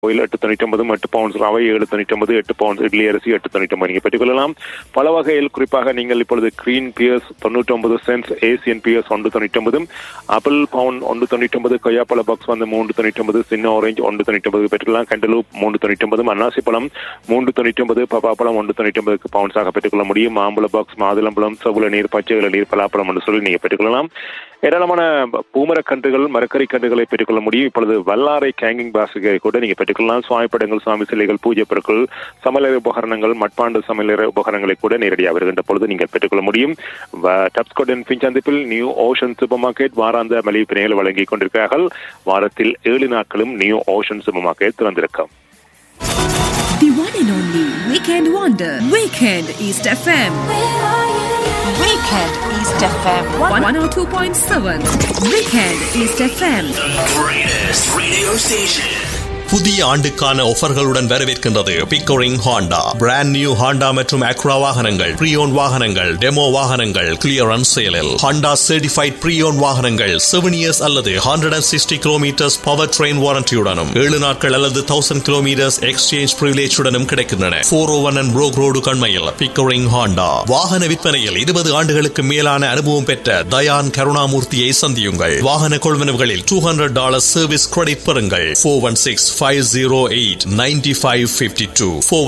கோயில் 899, 8 பவுண்ட்ஸ் ரவை 799, 8 பவுண்ட்ஸ் இட்லி அரிசி 899 நீங்கள் பெற்றுக்கொள்ளலாம். பல வகையில் குறிப்பாக நீங்கள் இப்பொழுது green piers 99 cents, Asian piers 199, apple bound 199, கொய்யாப்பழ box வந்து 399, சின்ன ஆரஞ்சு 199 பெற்றுக்கொள்ளலாம். கண்டலூப் 399, அன்னாசி பழம் 399, பப்பாப்பழம் 199 பவுண்ட்ஸாக பெற்றுக்கொள்ள முடியும். மாம்பழ பாக்ஸ், மாதுளம்பழம், செவ்வள நீர், பச்சை இளநீர், பலாப்பழம் என்று சொல்லி நீங்கள் பெற்றுக்கொள்ளலாம். ஏராளமான பூமரக் கன்றுகள், மரக்கறி கன்றுகளை பெற்றுக்கொள்ள முடியும். இப்பொழுது வல்லாரை கேங்கிங் பாஸ்கை கூட நீங்கள் பெற்றுக்கொள்ளலாம். சுவாமி படங்கள், சுவாமி சிலைகள், பூஜை பொருட்கள், சமையலறை உபகரணங்கள், மட்பாண்டு சமையலறை உபகரணங்களை கூட நேரடியாக வருகின்ற பொழுது நீங்கள் பெற்றுக்கொள்ள முடியும். டப்ஸ்கோட் அண்ட் பிஞ்ச் சந்திப்பில் நியூ ஓஷன் சூப்பர் மார்க்கெட் வாராந்த மளிகை பிணைகளை வழங்கிக் கொண்டிருக்கிறார்கள். வாரத்தில் 7 நாட்களும் நியூ ஓஷன் சூப்பர் மார்க்கெட் திறந்திருக்கும். The one and only Weekend Wonder, Weekend East FM. Weekend East FM 102.7. Weekend East FM, the greatest radio station. புதிய ஆண்டுக்கான ஆஃபர்களுடன் வரவேற்கின்றது Pickering Honda. Brand new Honda மற்றும் Accra வாகனங்கள், ப்ரீயோன் வாகனங்கள், டெமோ வாகனங்கள் கிளியரன்ஸ் சேலில். ஹாண்டா சர்டிஃபைட் ப்ரீயோன் வாகனங்கள் 7 years அல்லது 160 kilometres power train வாரண்டியுடனும் 7 நாட்கள் அல்லது 1000 கிலோமீட்டர்ஸ் எக்ஸ்சேஞ்ச் பிரிவிலேஜுடனும் கிடைக்கின்றன. 401 and Broek road கண்மையில் Pickering Honda. வாகன விற்பனையில் 20 ஆண்டுகளுக்கு மேலான அனுபவம் பெற்ற தயான் கருணாமூர்த்தியை சந்தியுங்கள். வாகன கொள்வனவுகளில் $200 சர்வீஸ் கிரெடிட் பெறுங்கள். 416-508-9552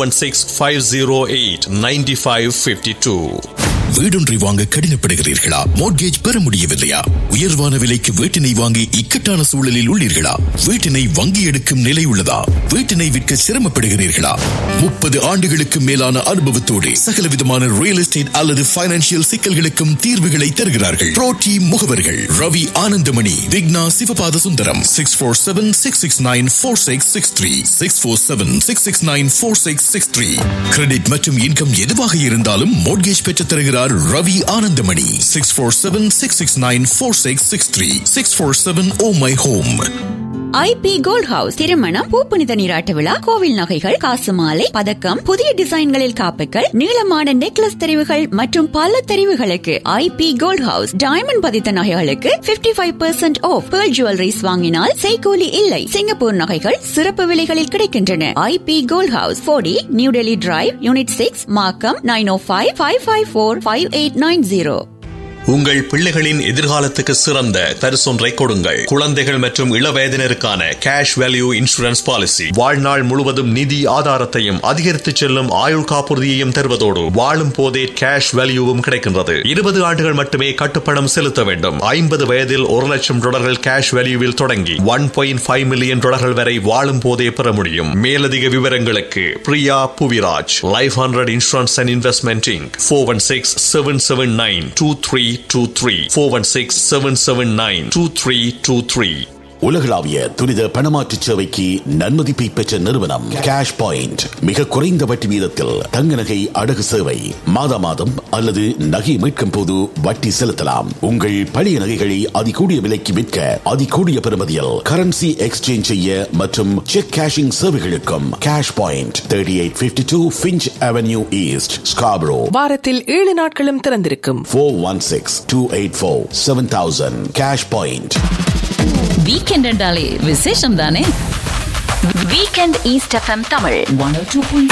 416-508-9552. வீடொன்றை வாங்க கடினப்படுகிறீர்களா? மோட்கேஜ் பெற முடியவில்லையா? உயர்வான விலைக்கு வீட்டினை வாங்கி இக்கட்டான சூழலில் உள்ளீர்களா? வீட்டினை வங்கி எடுக்கும் நிலை உள்ளதா? வீட்டினை விற்க சிரமப்படுகிறீர்களா? 30 ஆண்டுகளுக்கு மேலான அனுபவத்தோடு சகல விதமான ரியல் எஸ்டேட் அல்லது பைனான்சியல் சிக்கல்களுக்கும் தீர்வுகளை தருகிறார்கள். புரோட்டி முகவர்கள் ரவி ஆனந்தமணி, விக்னா சிவபாத சுந்தரம். 647-669-4663 647-669-4663. கிரெடிட் மற்றும் இன்கம் எதுவாக இருந்தாலும் மோட்கேஜ் பெற்று தருகிறார் Ravi Ananthamani. 647-669-4663 647 Oh My Home. IP Gold House திருமணம், பூப்புனித நீராட்ட விழா, கோவில் நகைகள், காசு மாலை, பதக்கம், புதிய டிசைன்களில் காப்புகள், நீளமான நெக்லஸ் தெரிவுகள் மற்றும் பல தெரிவுகளுக்கு IP Gold House. டைமண்ட் பதித்த நகைகளுக்கு 55% ஆஃப். பேர்ல் ஜுவல்லரிஸ் வாங்கினால் செய்கூலி இல்லை. சிங்கப்பூர் நகைகள் சிறப்பு விலைகளில் கிடைக்கின்றன. IP Gold House 40 new Delhi drive, unit 6, மார்க்கம். 9055545890. உங்கள் பிள்ளைகளின் எதிர்காலத்துக்கு சிறந்த பரிசொன்றை கொடுங்கள். குழந்தைகள் மற்றும் இளவயதினருக்கான கேஷ் வேல்யூ இன்சூரன்ஸ் பாலிசி. வாழ்நாள் முழுவதும் நிதி ஆதாரத்தையும் அதிகரித்து செல்லும் ஆயுள் காப்புறுதியையும் தருவதோடு வாழும் போதே கேஷ் வேல்யூவும் கிடைக்கின்றது. 20 ஆண்டுகள் மட்டுமே கட்டுப்பணம் செலுத்த வேண்டும். 50 வயதில் $1,00,000 கேஷ் வேல்யூவில் தொடங்கி $1.5 மில்லியன் வரை வாழும் போதே பெற முடியும். மேலதிக விவரங்களுக்கு Priya Puviraj, life 100 insurance and investment Inc. 416-779-2323 416-779-2323. உலகளாவிய துரித பணமாற்று சேவைக்கு நன்மதிப்பை பெற்ற நிறுவனம் கேஷ் பாயிண்ட். மிக குறைந்த வட்டி வீதத்தில் தங்க நகை அடகு சேவை. மாதா மாதம் அல்லது நகை மீட்கும் போது வட்டி செலுத்தலாம். உங்கள் பழைய நகைகளை அதிகூடிய விலைக்கு விற்க அதிகூடிய பெறுமதியில் கரன்சி எக்ஸ்சேஞ்ச் செய்ய மற்றும் check cashing சேவைகளுக்கும் cash point 3852 Finch Avenue East, Scarborough. வாரத்தில் 7 நாட்களும் திறந்திருக்கும். 416-284-7000. Cash point. வீக்கெண்ட் என்றாலே விசேஷம் தானே. Weekend east FM Tamil 102.7.